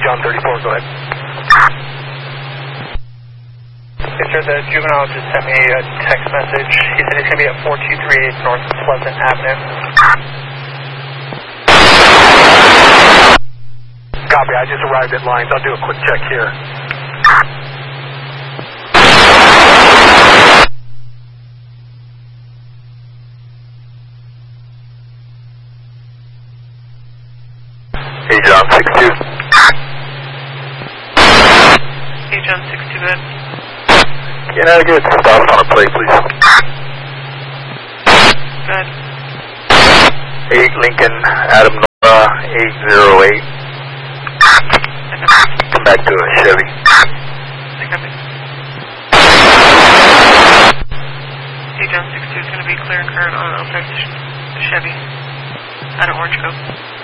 John 34, go ahead. Yes, sir, the juvenile just sent me a text message. He said he's going to be at 4238 North Pleasant Avenue. Copy, I just arrived at lines. I'll do a quick check here. Hey, John 62. Hey, John 62, good. Can I get stuff on a plate, please? Good. 8 Lincoln, Adam Nora, 808. Come back to a Chevy. Hey, John 62 is going to be clear and current on OPEX Chevy out of Orange Cove.